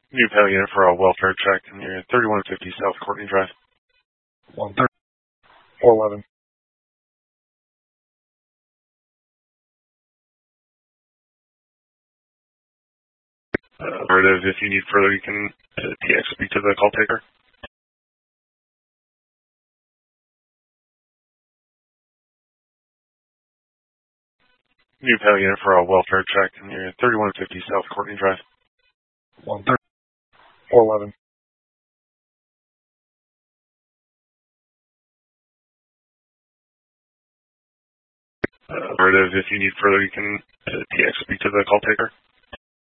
New Pal unit for a welfare check near 3150 South Courtney Drive. 130, 411. Narrative, if you need further, you can TX speak to the call taker. New Pal unit for a welfare check near 3150 South Courtney Drive. 130, 411. Narrative, if you need further, you can TX speak to the call taker.